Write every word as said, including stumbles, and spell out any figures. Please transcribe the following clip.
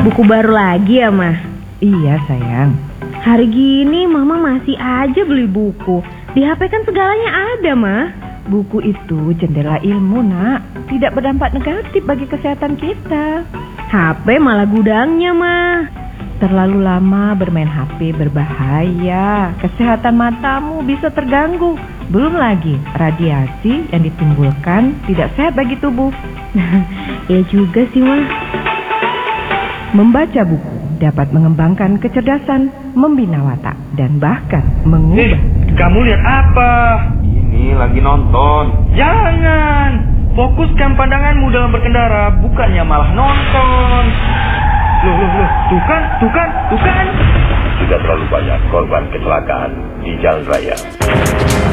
Buku baru lagi ya, Ma? Iya, sayang. Hari gini Mama masih aja beli buku. Di H P kan segalanya ada, Ma. Buku itu jendela ilmu, Nak. Tidak berdampak negatif bagi kesehatan kita. H P malah gudangnya, Ma. Terlalu lama bermain H P berbahaya. Kesehatan matamu bisa terganggu. Belum lagi radiasi yang ditimbulkan tidak sehat bagi tubuh. Ya juga sih, Ma. Membaca buku dapat mengembangkan kecerdasan, membina watak, dan bahkan mengubah. Eh, kamu lihat apa? Ini lagi nonton. Jangan. Fokuskan pandanganmu dalam berkendara, bukannya malah nonton. Loh, loh, loh. Tuh kan, tuh kan, tuh kan. Sudah terlalu banyak korban kecelakaan di jalan raya.